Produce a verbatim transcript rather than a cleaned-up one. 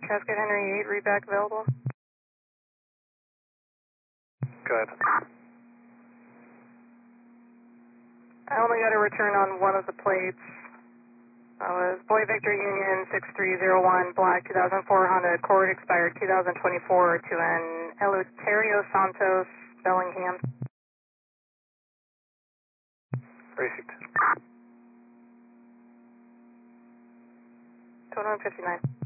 Cascade Henry eight, read back available. Good. I only got a return on one of the plates. That was Boy Victor Union six three zero one, black two thousand four Honda Accord, expired two thousand twenty-four, to an Eleuterio Santos, Bellingham. Received. two hundred fifty-nine.